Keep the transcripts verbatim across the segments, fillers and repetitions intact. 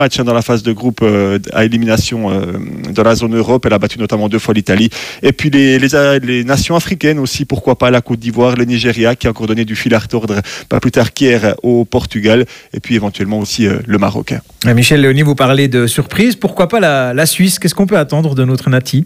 match dans la phase de groupe euh, à élimination euh, dans la zone Europe. Elle a battu notamment deux fois l'Italie. Et puis les, les, les nations africaines aussi, pourquoi pas la Côte d'Ivoire, le Nigeria qui a encore donné du fil à retordre pas plus tard qu'hier au Portugal. Et puis éventuellement aussi euh, le Maroc. Michel Léoni, vous parlez de surprise. Pourquoi pas la, la Suisse? Qu'est-ce qu'on peut attendre de notre Nati?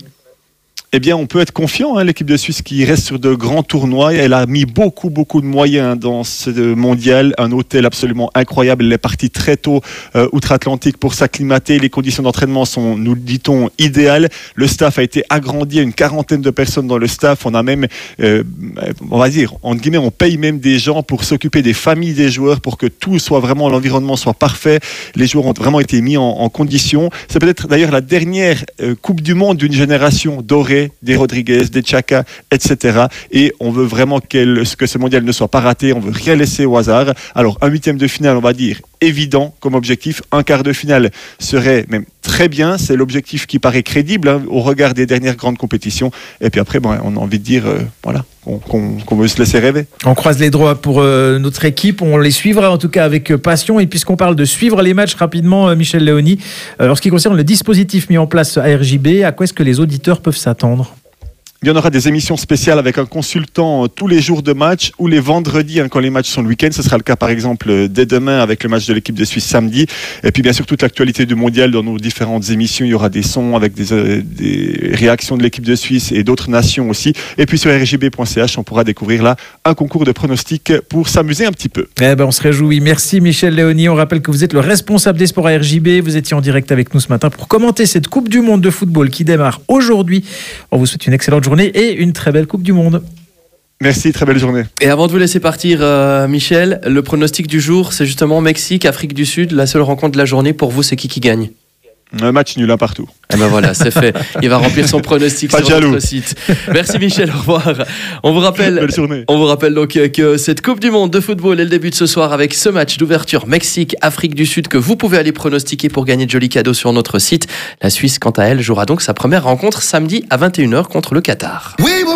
Eh bien, on peut être confiant, hein, l'équipe de Suisse qui reste sur de grands tournois. Elle a mis beaucoup, beaucoup de moyens dans ce mondial. Un hôtel absolument incroyable. Elle est partie très tôt euh, outre-Atlantique pour s'acclimater. Les conditions d'entraînement sont, nous le dit-on, idéales. Le staff a été agrandi à une quarantaine de personnes dans le staff. On a même, euh, on va dire, entre guillemets, on paye même des gens pour s'occuper des familles des joueurs pour que tout soit vraiment, l'environnement soit parfait. Les joueurs ont vraiment été mis en, en condition. C'est peut-être d'ailleurs la dernière euh, Coupe du Monde d'une génération dorée, des Rodriguez, des Xhaka, et cetera. Et on veut vraiment que ce mondial ne soit pas raté, on veut rien laisser au hasard. Alors un huitième de finale, on va dire, évident comme objectif. Un quart de finale serait même très bien, c'est l'objectif qui paraît crédible hein, au regard des dernières grandes compétitions. Et puis après, bon, on a envie de dire, euh, voilà, qu'on, qu'on, qu'on veut se laisser rêver. On croise les doigts pour euh, notre équipe, on les suivra en tout cas avec euh, passion. Et puisqu'on parle de suivre les matchs rapidement, euh, Michel Léoni, euh, en ce qui concerne le dispositif mis en place à R J B, à quoi est-ce que les auditeurs peuvent s'attendre ? Il y en aura des émissions spéciales avec un consultant tous les jours de match ou les vendredis hein, quand les matchs sont le week-end. Ce sera le cas par exemple dès demain avec le match de l'équipe de Suisse samedi. Et puis bien sûr toute l'actualité du mondial dans nos différentes émissions. Il y aura des sons avec des, euh, des réactions de l'équipe de Suisse et d'autres nations aussi. Et puis sur r j b point c h on pourra découvrir là un concours de pronostics pour s'amuser un petit peu. Eh ben, on se réjouit. Merci Michel Léoni. On rappelle que vous êtes le responsable des sports à R J B. Vous étiez en direct avec nous ce matin pour commenter cette Coupe du Monde de football qui démarre aujourd'hui. On vous souhaite une excellente journée et une très belle Coupe du Monde. Merci, très belle journée. Et avant de vous laisser partir, euh, Michel, le pronostic du jour, c'est justement Mexique, Afrique du Sud. La seule rencontre de la journée, pour vous, c'est qui qui gagne ? Un match nul un partout. Eh ben voilà, c'est fait. Il va remplir son pronostic Pas sur jaloux. notre site. Merci Michel, au revoir. On vous rappelle, Belle journée. on vous rappelle donc que cette Coupe du Monde de football, elle débute ce soir avec ce match d'ouverture Mexique-Afrique du Sud que vous pouvez aller pronostiquer pour gagner de jolis cadeaux sur notre site. La Suisse, quant à elle, jouera donc sa première rencontre samedi à vingt et une heures contre le Qatar. Oui, bon.